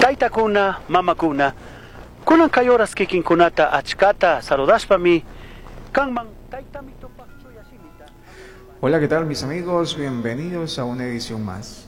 Taita kuna, mama kuna, kunan kayoras kikin kunata achkata saludashpami, kanman taita mito. Hola, ¿qué tal mis amigos? Bienvenidos a una edición más.